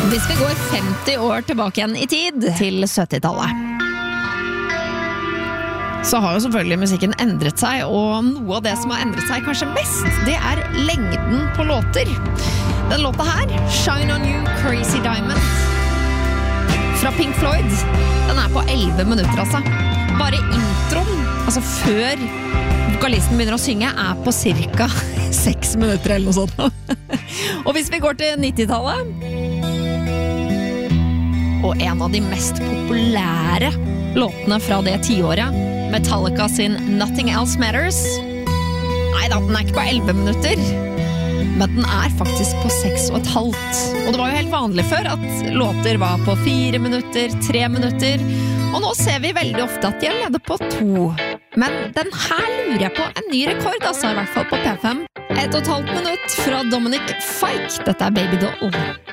Hvis vi går 50 år tilbake igjen i tid, til 70-tallet, så har jo selvfølgelig musikken endret seg, og noe av det som har endret seg kanskje mest, det er lengden på låter. Den låta her, Shine On You, Crazy Diamond, fra Pink Floyd, den er på 11 minutter altså. Bare introen, altså før vokalisten begynner å synge, er på cirka 6 minutter eller noe sånt. Og hvis vi går til 90-tallet, og en av de mest populære låtene fra det tiåret, Metallica sin Nothing Else Matters. Nei da, den er ikke på 11 minutter, men den er faktisk på 6,5. Og det var jo helt vanlig før at låter var på 4 minutter, 3 minutter, og nå ser vi veldig ofte at de er nede på 2. Men den her lurer jeg på en ny rekord, altså i hvert fall på P5. 1,5 minutt fra Dominic Fike. Dette er Baby Doll.